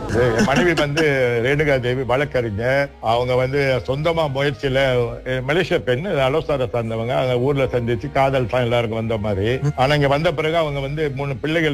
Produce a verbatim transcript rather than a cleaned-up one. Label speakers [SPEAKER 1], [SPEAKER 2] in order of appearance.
[SPEAKER 1] என் மனைவி வந்து ரேணுகா தேவி வழக்கறிஞர். அவங்க வந்து சொந்தமா முயற்சியில மலேசிய பெண் அலோசார சார்ந்தவங்க. அவங்க ஊர்ல சந்திச்சு காதல் எல்லாருக்கும் வந்த மாதிரி. ஆனா இங்க வந்த பிறகு அவங்க வந்து மூணு பிள்ளைகள்